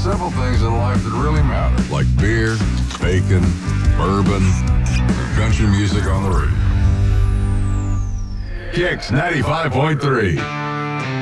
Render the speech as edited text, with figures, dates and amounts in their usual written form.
simple things in life that really matter, like beer, bacon, bourbon, country music on the radio. Kicks 95.3.